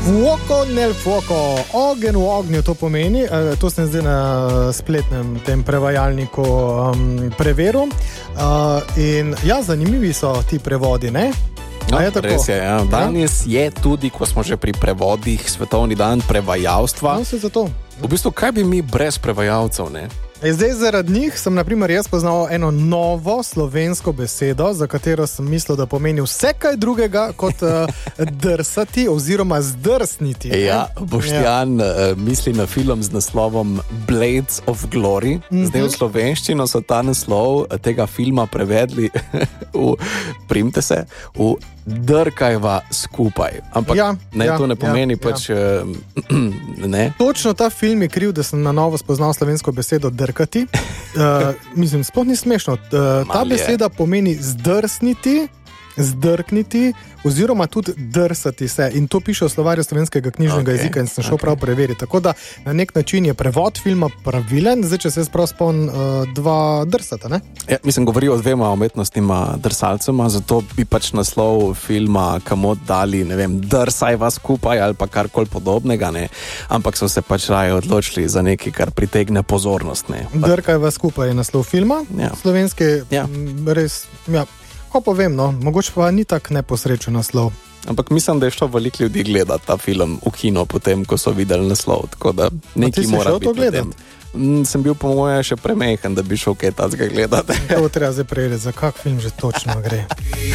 Fuoco nel fuoco, ogen v ognju, to pomeni, to sem zdaj na spletnem tem prevajalniku preveril. In ja, zanimivi so ti prevodi, ne? No, res je, ja. Danes je tudi, ko smo že pri prevodih, svetovni dan prevajalstva. No, se zato. V bistvu, kaj bi mi brez prevajalcev, ne? Zdaj zaradi njih sem na primer jaz poznal eno novo slovensko besedo, za katero sem mislil, da pomeni vse kaj drugega kot drsati oziroma zdrsniti. Ja, Boštjan misli na film z naslovom Blades of Glory. Zdaj v slovenščino so ta naslov tega filma prevedli primte se, v drkajva skupaj. Ampak to ne pomeni ne. Točno ta film je kriv, da sem na novo spoznal slovensko besedo drkati. Mislim, sploh ni smešno. Ta beseda pomeni zdrsniti, zdrkniti oziroma tudi drsati se. In to piše v slovarju slovenskega knjižnega jezika in sem šel prav preveriti. Tako da na nek način je prevod filma pravilen. Zdaj, če se prav spomnim, dva drsata, ne? Ja, mislim, govori o dvema umetnostnima drsalcema, zato bi pač naslov filma kamot dali, ne vem, drsajva skupaj ali pa karkoli podobnega, ne? Ampak so se pač raje odločili za nekaj, kar pritegne pozornost, ne? Drkajva skupaj je naslov filma, slovenski, res, ko povem, no, mogoče pa ni tak neposrečen naslov. Ampak mislim, da je šlo veliko ljudi gledati ta film v kino potem, ko so videli naslov, tako da nekaj mora biti na tem. Sem bil po moje še premehen, da bi šel kaj tacga gledati. To treba zdaj preveriti, za kak film že točno gre.